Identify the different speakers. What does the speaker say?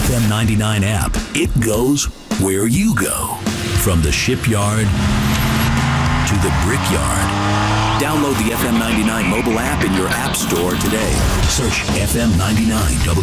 Speaker 1: FM 99 app. It goes where you go. From the shipyard to the brickyard. Download the FM 99 mobile app in your app store today. Search FM 99